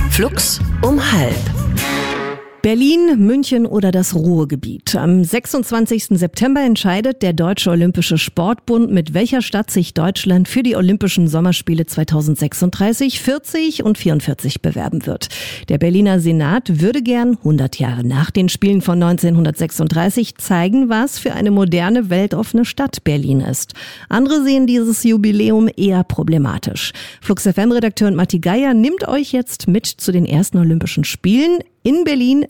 Flux um 12:30. Berlin, München oder das Ruhrgebiet. Am 26. September entscheidet der Deutsche Olympische Sportbund, mit welcher Stadt sich Deutschland für die Olympischen Sommerspiele 2036, 40 und 44 bewerben wird. Der Berliner Senat würde gern 100 Jahre nach den Spielen von 1936 zeigen, was für eine moderne, weltoffene Stadt Berlin ist. Andere sehen dieses Jubiläum eher problematisch. Flux FM-Redakteur Matti Geier nimmt euch jetzt mit zu den ersten Olympischen Spielen in Berlin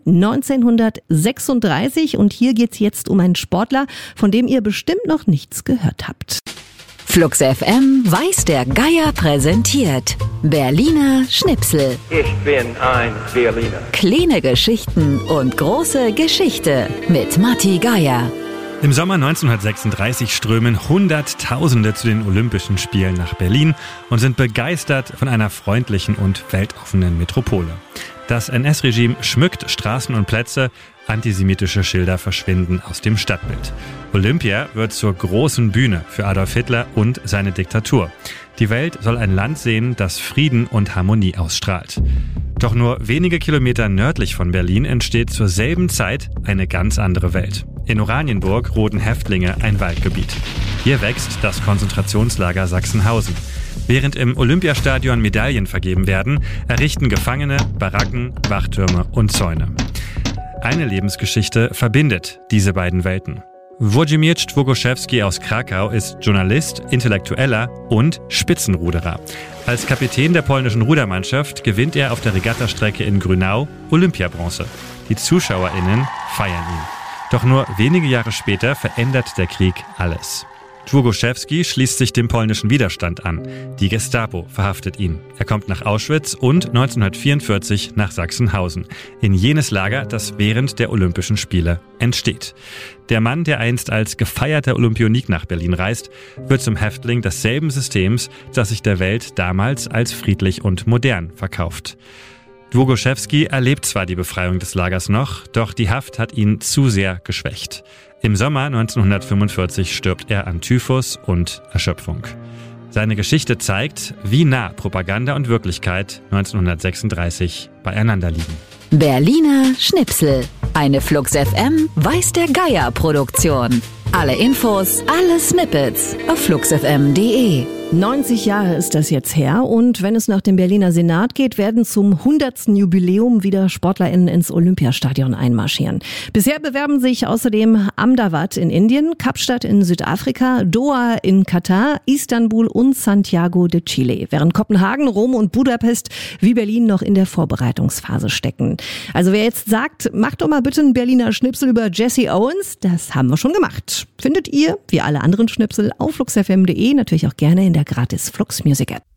1936, und hier geht's jetzt um einen Sportler, von dem ihr bestimmt noch nichts gehört habt. Flux FM weiß der Geier präsentiert Berliner Schnipsel. Ich bin ein Berliner. Kleine Geschichten und große Geschichte mit Matti Geier. Im Sommer 1936 strömen Hunderttausende zu den Olympischen Spielen nach Berlin und sind begeistert von einer freundlichen und weltoffenen Metropole. Das NS-Regime schmückt Straßen und Plätze, antisemitische Schilder verschwinden aus dem Stadtbild. Olympia wird zur großen Bühne für Adolf Hitler und seine Diktatur. Die Welt soll ein Land sehen, das Frieden und Harmonie ausstrahlt. Doch nur wenige Kilometer nördlich von Berlin entsteht zur selben Zeit eine ganz andere Welt. In Oranienburg roden Häftlinge ein Waldgebiet. Hier wächst das Konzentrationslager Sachsenhausen. Während im Olympiastadion Medaillen vergeben werden, errichten Gefangene Baracken, Wachtürme und Zäune. Eine Lebensgeschichte verbindet diese beiden Welten. Włodzimierz Długoszewski aus Krakau ist Journalist, Intellektueller und Spitzenruderer. Als Kapitän der polnischen Rudermannschaft gewinnt er auf der Regattastrecke in Grünau Olympiabronze. Die ZuschauerInnen feiern ihn. Doch nur wenige Jahre später verändert der Krieg alles. Długoszewski schließt sich dem polnischen Widerstand an. Die Gestapo verhaftet ihn. Er kommt nach Auschwitz und 1944 nach Sachsenhausen, in jenes Lager, das während der Olympischen Spiele entsteht. Der Mann, der einst als gefeierter Olympionik nach Berlin reist, wird zum Häftling desselben Systems, das sich der Welt damals als friedlich und modern verkauft. Długoszewski erlebt zwar die Befreiung des Lagers noch, doch die Haft hat ihn zu sehr geschwächt. Im Sommer 1945 stirbt er an Typhus und Erschöpfung. Seine Geschichte zeigt, wie nah Propaganda und Wirklichkeit 1936 beieinander liegen. Berliner Schnipsel. Eine Flux FM weiß der Geier Produktion. Alle Infos, alle Snippets auf fluxfm.de. 90 Jahre ist das jetzt her, und wenn es nach dem Berliner Senat geht, werden zum 100. Jubiläum wieder SportlerInnen ins Olympiastadion einmarschieren. Bisher bewerben sich außerdem Ahmedabad in Indien, Kapstadt in Südafrika, Doha in Katar, Istanbul und Santiago de Chile, während Kopenhagen, Rom und Budapest wie Berlin noch in der Vorbereitungsphase stecken. Also wer jetzt sagt, macht doch mal bitte einen Berliner Schnipsel über Jesse Owens, das haben wir schon gemacht. Findet ihr, wie alle anderen Schnipsel, auf fluxfm.de, natürlich auch gerne in der gratis Flux Music App.